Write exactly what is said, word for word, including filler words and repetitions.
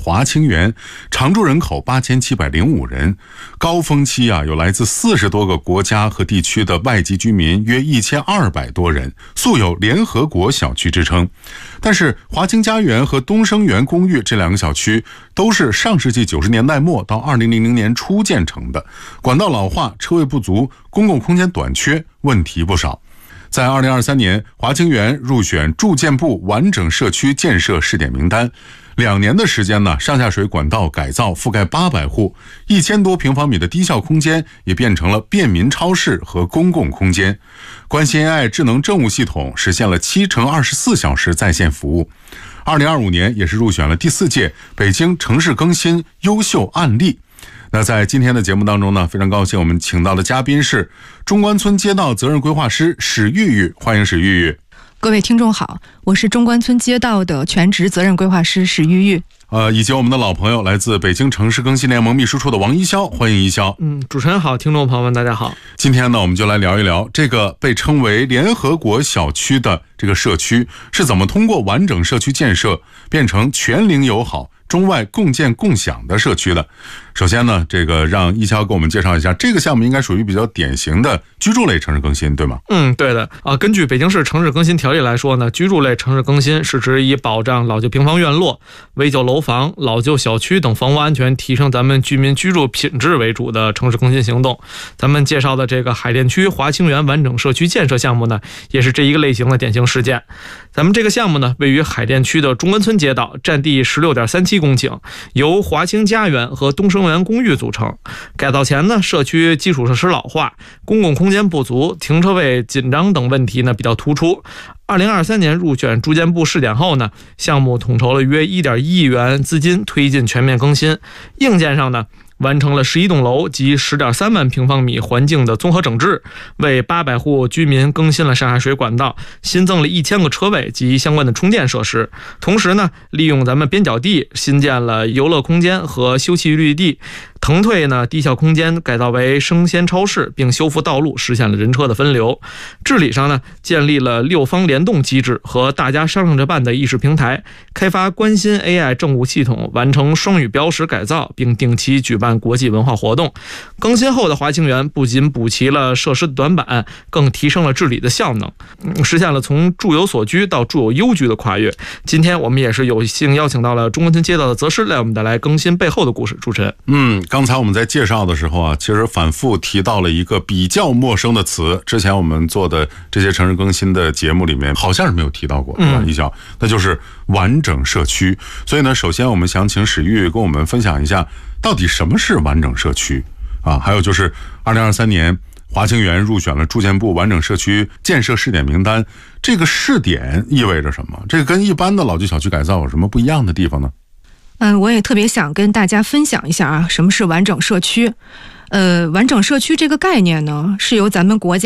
华清园，常住人口八千七百零五人，高峰期啊有来自四十多个国家和地区的外籍居民约一千二百多人，素有联合国小区之称。但是华清家园和东生园公寓这两个小区都是上世纪九十年代末到二零零零年初建成的，管道老化，车位不足，公共空间短缺，问题不少。在二零二三年，华清园入选住建部完整社区建设试点名单。两年的时间呢，上下水管道改造覆盖八百户，一千多平方米的低效空间也变成了便民超市和公共空间。关心 A I 智能政务系统实现了七乘二十四小时在线服务。二零二五年也是入选了第四届北京城市更新优秀案例。那在今天的节目当中呢，非常高兴我们请到的嘉宾是中关村街道责任规划师史玉玉，欢迎史玉玉。 各位听众好，我是中关村街道的全职责任规划师史玉玉。 呃，以及我们的老朋友来自北京城市更新联盟秘书处的王一潇，欢迎一潇。 嗯，主持人好，听众朋友们大家好。 今天呢，我们就来聊一聊这个被称为联合国小区的这个社区是怎么通过完整社区建设变成全龄友好、中外共建共享的社区的。首先呢，这个让一潇给我们介绍一下，这个项目应该属于比较典型的居住类城市更新，对吗？ 嗯，对的啊。根据北京市城市更新条例来说呢，居住类城市更新是指以保障老旧平房院落、危旧楼房、老旧小区等房屋安全，提升咱们居民居住品质为主的城市更新行动。咱们介绍的这个海淀区华清园完整社区建设项目呢，也是这一个类型的典型事件。咱们这个项目呢，位于海淀区的中关村街道，占地 十六点三七公顷，由华清家园和东生园公寓组成。改造前呢，社区基础设施老化，公共空间不足，停车位紧张等问题呢比较突出。二零二三年入选住建部试点后呢，项目统筹了约 一点一亿元资金推进全面更新。硬件上呢，完成了十一栋楼及 十点三万平方米环境的综合整治，为八百户居民更新了上下水管道，新增了一千个车位及相关的充电设施。同时呢，利用咱们边角地新建了游乐空间和休憩绿地，腾退呢低效空间改造为生鲜超市，并修复道路，实现了人车的分流。治理上呢，建立了六方联动机制和大家商量着办的议事平台，开发关心 A I 政务系统，完成双语标识改造，并定期举办国际文化活动。更新后的华清园不仅补齐了设施的短板，更提升了治理的效能，实现了从住有所居到住有优居的跨越。今天我们也是有幸邀请到了中关村街道的责师来我们带来更新背后的故事。主持人， 嗯，刚才我们在介绍的时候啊，其实反复提到了一个比较陌生的词，之前我们做的这些城市更新的节目里面好像是没有提到过，是吧？一笑，那就是完整社区。所以呢，首先我们想请史玉跟我们分享一下，到底什么是完整社区啊？还有就是二零二三年华清园入选了住建部完整社区建设试点名单，这个试点意味着什么？这个跟一般的老旧小区改造有什么不一样的地方呢？ 嗯，我也特别想跟大家分享一下啊，什么是完整社区。呃，完整社区这个概念呢，是由咱们国家